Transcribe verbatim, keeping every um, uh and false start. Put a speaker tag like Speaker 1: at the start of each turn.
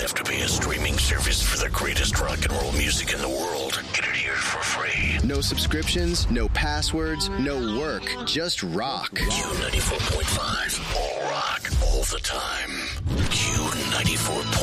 Speaker 1: have to pay a streaming service for the greatest rock and roll music in the world. Get it here for free.
Speaker 2: No subscriptions, no passwords, no work, just rock.
Speaker 1: Q ninety-four point five. All rock, all the time. Q ninety-four point five.